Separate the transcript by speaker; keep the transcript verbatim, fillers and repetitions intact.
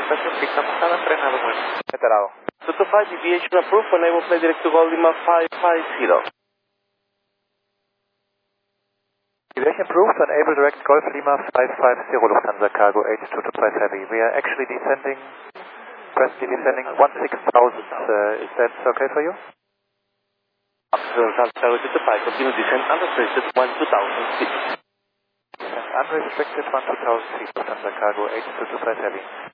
Speaker 1: estación, pista pasada, frenado, bueno.
Speaker 2: Enterado.
Speaker 1: two two five, deviation approved, enable flight direct to Gol Lima five five zero.
Speaker 2: Deviation approved, enable direct Golf Lima five five zero, Lufthansa Cargo eight two two five Heavy. We are actually descending, presently descending one six thousand. Uh, is that okay for you?
Speaker 1: Lufthansa Cargo two two five, continue descent unrestricted one two thousand feet.
Speaker 2: And unrestricted one two thousand feet, Lufthansa Cargo eight two two five Heavy.